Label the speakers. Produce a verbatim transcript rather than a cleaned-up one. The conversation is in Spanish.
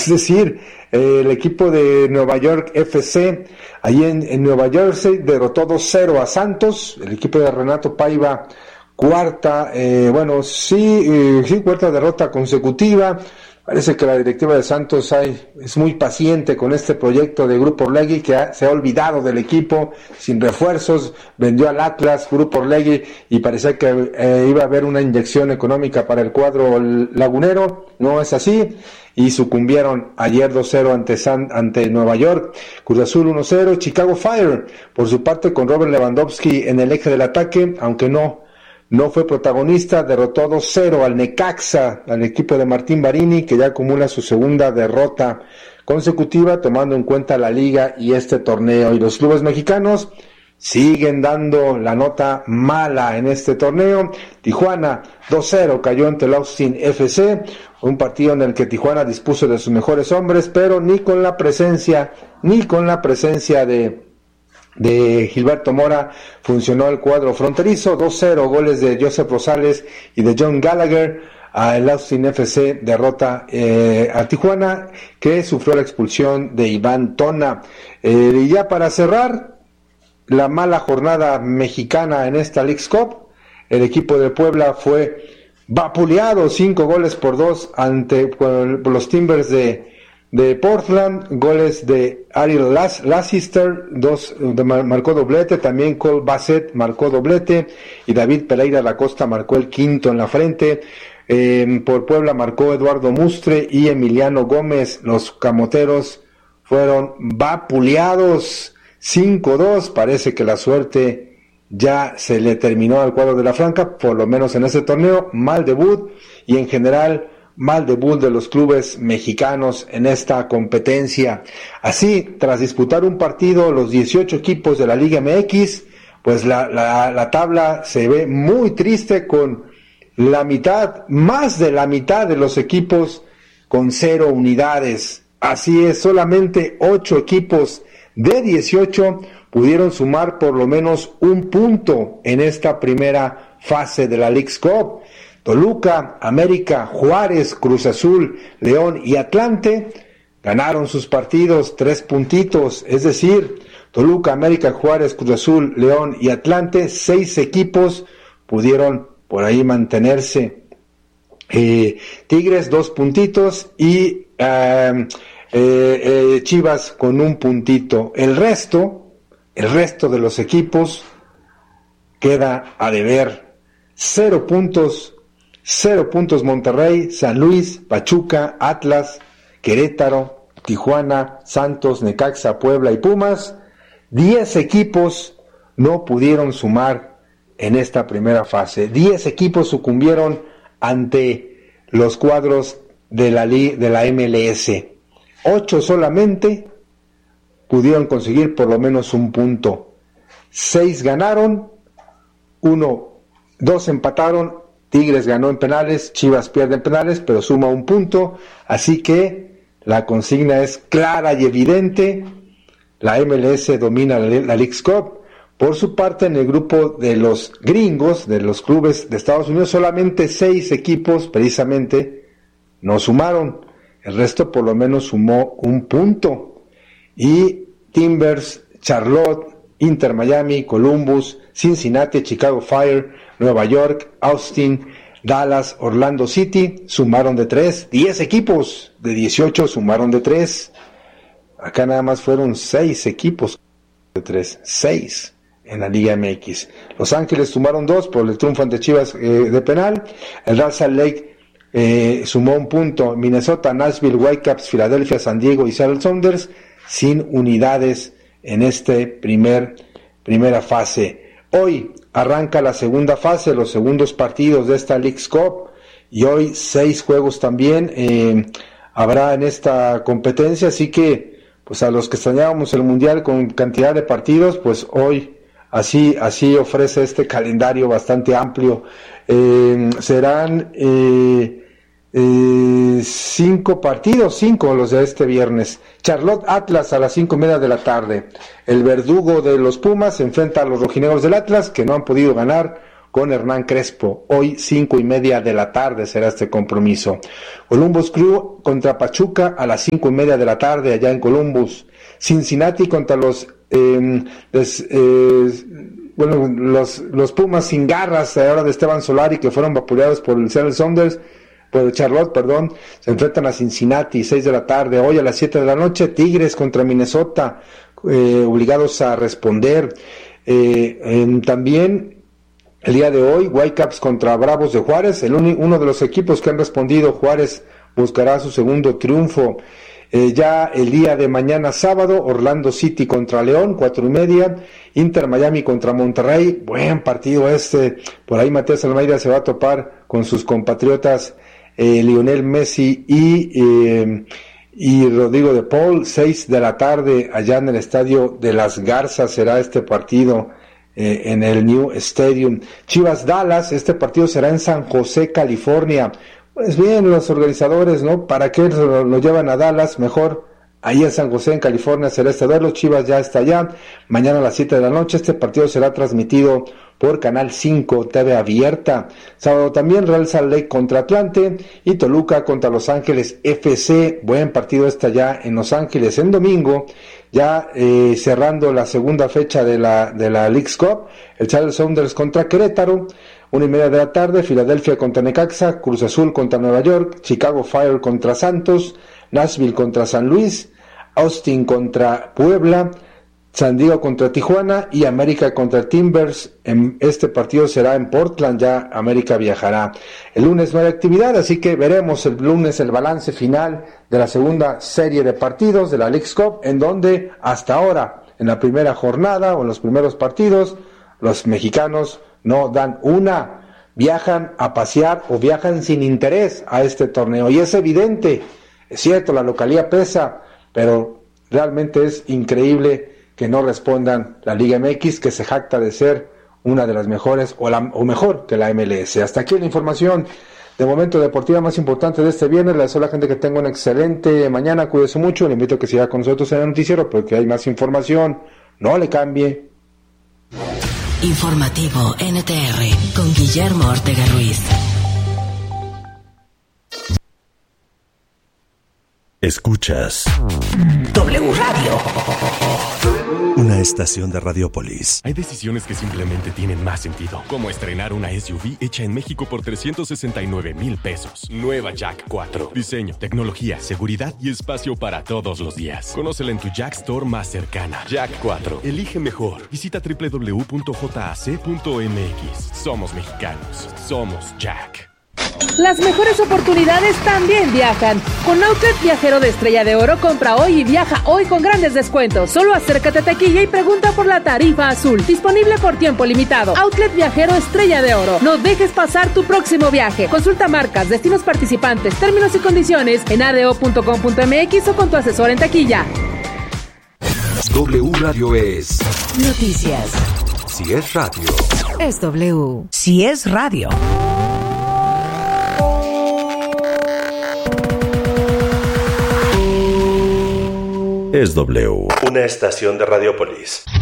Speaker 1: Es decir, eh, el equipo de Nueva York F C, ahí en, en Nueva Jersey, derrotó dos cero a Santos. El equipo de Renato Paiva, cuarta, eh, bueno, sí, eh, sí, cuarta derrota consecutiva. Parece que la directiva de Santos hay, es muy paciente con este proyecto de Grupo Orlegui, que ha, se ha olvidado del equipo, sin refuerzos, vendió al Atlas, Grupo Orlegui, y parecía que eh, iba a haber una inyección económica para el cuadro lagunero. No es así, y sucumbieron ayer dos cero ante, San, ante Nueva York. Cruz Azul uno cero, Chicago Fire, por su parte, con Robert Lewandowski en el eje del ataque, aunque no No fue protagonista, derrotó dos cero al Necaxa, al equipo de Martín Barini, que ya acumula su segunda derrota consecutiva, tomando en cuenta la liga y este torneo. Y los clubes mexicanos siguen dando la nota mala en este torneo. Tijuana dos cero cayó ante el Austin F C, un partido en el que Tijuana dispuso de sus mejores hombres, pero ni con la presencia, ni con la presencia de... de Gilberto Mora funcionó el cuadro fronterizo. Dos cero, goles de Joseph Rosales y de John Gallagher. El Austin F C derrota eh, a Tijuana, que sufrió la expulsión de Iván Tona. Eh, y ya para cerrar la mala jornada mexicana en esta Leagues Cup, el equipo de Puebla fue vapuleado cinco goles por dos ante por los Timbers de de Portland. Goles de Ariel Lassister, dos, de, marcó doblete, también Cole Bassett marcó doblete, y David Pereira da Costa marcó el quinto en la frente. Eh, por Puebla marcó Eduardo Mustre y Emiliano Gómez. Los camoteros fueron vapuleados cinco dos, parece que la suerte ya se le terminó al cuadro de la Franca, por lo menos en este torneo. Mal debut, y en general mal debut de los clubes mexicanos en esta competencia. Así, tras disputar un partido los dieciocho equipos de la Liga M X, pues la, la, la tabla se ve muy triste, con la mitad, más de la mitad de los equipos con cero unidades. Así es, solamente ocho equipos de dieciocho pudieron sumar por lo menos un punto en esta primera fase de la Leagues Cup. Toluca, América, Juárez, Cruz Azul, León y Atlante ganaron sus partidos, tres puntitos, es decir, Toluca, América, Juárez, Cruz Azul, León y Atlante, seis equipos pudieron por ahí mantenerse. Eh, Tigres, dos puntitos, y eh, eh, eh, Chivas con un puntito. El resto, el resto de los equipos queda a deber. Cero puntos. Cero puntos Monterrey, San Luis, Pachuca, Atlas, Querétaro, Tijuana, Santos, Necaxa, Puebla y Pumas. Diez equipos no pudieron sumar en esta primera fase. Diez equipos sucumbieron ante los cuadros de la, de la M L S. Ocho solamente pudieron conseguir por lo menos un punto. Seis ganaron, uno, dos empataron. Tigres ganó en penales, Chivas pierde en penales, pero suma un punto. Así que la consigna es clara y evidente. La M L S domina la, la Leagues Cup. Por su parte, en el grupo de los gringos, de los clubes de Estados Unidos, solamente seis equipos, precisamente, no sumaron. El resto por lo menos sumó un punto. Y Timbers, Charlotte, Inter Miami, Columbus, Cincinnati, Chicago Fire, Nueva York, Austin, Dallas, Orlando City sumaron de tres. Diez equipos de dieciocho sumaron de tres. Acá nada más fueron seis equipos de tres. Seis en la Liga M X. Los Ángeles sumaron dos por el triunfo ante Chivas eh, de penal. El Real Salt Lake eh, sumó un punto. Minnesota, Nashville, Whitecaps, Filadelfia, San Diego y Seattle Sounders sin unidades en este primer primera fase. Hoy arranca la segunda fase, los segundos partidos de esta Leagues Cup, y hoy seis juegos también eh, habrá en esta competencia, así que pues a los que extrañábamos el Mundial con cantidad de partidos, pues hoy así así ofrece este calendario bastante amplio. Eh, serán eh, eh, cinco partidos, cinco los de este viernes. Charlotte Atlas a las cinco y media de la tarde. El verdugo de los Pumas se enfrenta a los rojinegros del Atlas, que no han podido ganar con Hernán Crespo. Hoy cinco y media de la tarde será este compromiso. Columbus Crew contra Pachuca a las cinco y media de la tarde allá en Columbus. Cincinnati contra los eh, les, eh, bueno los los Pumas sin garras ahora de Esteban Solari, que fueron vapuleados por el Seattle Sounders, por el Charlotte, perdón. Se enfrentan a Cincinnati, seis de la tarde. Hoy a las siete de la noche, Tigres contra Minnesota, eh, obligados a responder. Eh, eh, también el día de hoy, Whitecaps contra Bravos de Juárez, el uni, uno de los equipos que han respondido. Juárez buscará su segundo triunfo. Eh, ya el día de mañana sábado, Orlando City contra León, cuatro y media, Inter Miami contra Monterrey, buen partido este. Por ahí Matías Almeida se va a topar con sus compatriotas eh, Lionel Messi y eh, y Rodrigo de Paul. Seis de la tarde allá en el estadio de Las Garzas será este partido, eh, en el New Stadium. Chivas Dallas, este partido será en San José, California. Pues bien, los organizadores, ¿no? ¿Para qué lo, lo llevan a Dallas? Mejor ahí en San José, en California, será este duelo. Chivas ya está allá. Mañana a las siete de la noche este partido será transmitido por Canal cinco, T V abierta. Sábado también Real Salt Lake contra Atlante y Toluca contra Los Ángeles F C. Buen partido está allá en Los Ángeles. En domingo, ya eh, cerrando la segunda fecha de la de la Leagues Cup, el Seattle Sounders contra Querétaro. Una y media de la tarde, Filadelfia contra Necaxa, Cruz Azul contra Nueva York, Chicago Fire contra Santos, Nashville contra San Luis, Austin contra Puebla, San Diego contra Tijuana y América contra Timbers. En este partido será en Portland, ya América viajará. El lunes no hay actividad, así que veremos el lunes el balance final de la segunda serie de partidos de la Leagues Cup, en donde hasta ahora, en la primera jornada o en los primeros partidos, los mexicanos no dan una, viajan a pasear o viajan sin interés a este torneo. Y es evidente, es cierto, la localía pesa, pero realmente es increíble que no respondan la Liga M X, que se jacta de ser una de las mejores o, la, o mejor que la M L S. Hasta aquí la información de momento deportiva más importante de este viernes. Le deseo a la gente que tenga una excelente mañana, cuídese mucho, le invito a que siga con nosotros en el noticiero porque hay más información, no le cambie.
Speaker 2: Informativo N T R con Guillermo Ortega Ruiz.
Speaker 3: Escuchas
Speaker 2: W Radio,
Speaker 3: una estación de Radiopolis.
Speaker 4: Hay decisiones que simplemente tienen más sentido, como estrenar una S U V hecha en México por trescientos sesenta y nueve mil pesos. Nueva Jack cuatro. Diseño, tecnología, seguridad y espacio para todos los días. Conócela en tu Jack Store más cercana. Jack cuatro. Elige mejor. Visita doble u doble u doble u punto j a c punto m x. Somos mexicanos. Somos Jack.
Speaker 5: Las mejores oportunidades también viajan. Con Outlet Viajero de Estrella de Oro, compra hoy y viaja hoy con grandes descuentos. Solo acércate a taquilla y pregunta por la tarifa azul. Disponible por tiempo limitado. Outlet Viajero Estrella de Oro. No dejes pasar tu próximo viaje. Consulta marcas, destinos participantes, términos y condiciones en a d o punto com punto m x o con tu asesor en taquilla.
Speaker 3: W Radio es
Speaker 2: noticias.
Speaker 3: Si es radio,
Speaker 2: Es W. Si es radio.
Speaker 3: es W. Una estación de Radiopolis.